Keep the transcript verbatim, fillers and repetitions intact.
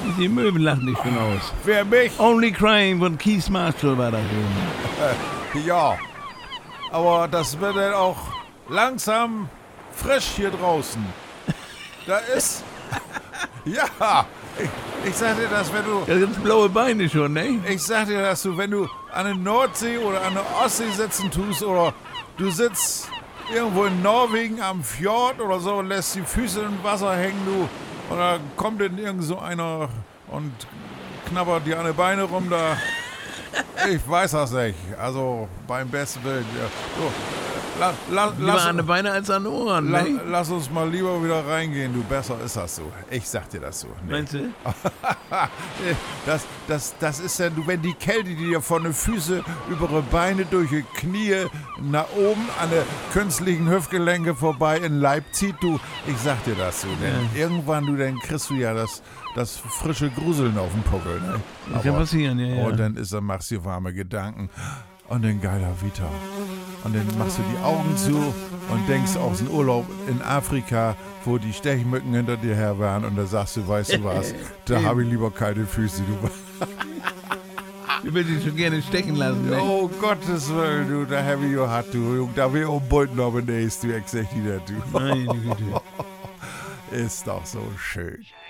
Die Möwen lachen dich schon aus. Wer mich? Only Crying von Keith Marshall war das eben. Ja. Aber das wird dann auch langsam frisch hier draußen. Da ist... Ja, ich, ich sag dir das, wenn du... Da gibt's blaue Beine schon, ne? Ich sag dir das, du, wenn du an der Nordsee oder an der Ostsee sitzen tust oder du sitzt irgendwo in Norwegen am Fjord oder so und lässt die Füße im Wasser hängen, du, und da kommt dann irgend so einer und knabbert dir an die Beine rum, da... Ich weiß das nicht. Also beim besten Willen. Ja. So, la, la, Lieber lass, an den Beinen als an den Ohren, la, ne? lass uns mal lieber wieder reingehen, du. Besser ist das so. Ich sag dir das so. Nee. Meinst du? das, das, das ist ja, du, wenn die Kälte, die dir von den Füßen über die Beine durch die Knie nach oben an der künstlichen Hüftgelenke vorbei in Leib zieht, du, ich sag dir das so. Denn Ja. irgendwann, du, dann kriegst du ja das, das frische Gruseln auf dem Puckel. Ne? Das kann passieren, ja, ja. Und dann ist, dann machst du warme Gedanken und dann geiler Vita. Und dann machst du die Augen zu und denkst aus dem Urlaub in Afrika, wo die Stechmücken hinter dir her waren, und da sagst du, weißt du was, da habe ich lieber keine Füße, du. Ich will dich schon gerne stechen lassen, ne? Oh Gottes Willen, du, da habe ich ja hat, du. Da will ich um Bund noch benähst, du, ich sag dir, du. Meine Güte. Ist doch so schön.